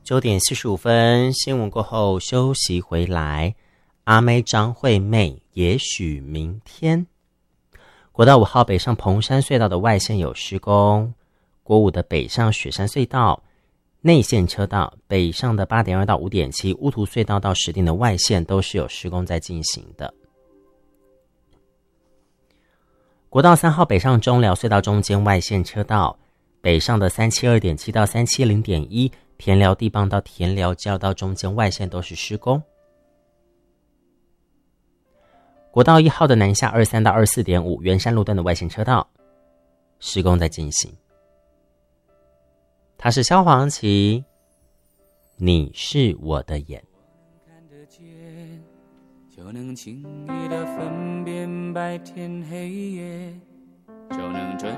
9点45分，新闻过后休息回来。阿妹张惠妹，也许明天。国道5号北上彭山隧道的外线有施工，国5的北上雪山隧道内线车道北上的 8.2 到 5.7 乌图隧道到石碇的外线都是有施工在进行的。国道3号北上中寮隧道中间外线车道北上的 372.7 到 370.1 田寮地磅到田寮交流道中间外线都是施工。国道1号的南下23到 24.5 圆山路段的外线车道施工在进行。它是萧煌奇，你是我的眼。 看得见，就能轻易地分辨白天黑夜，就能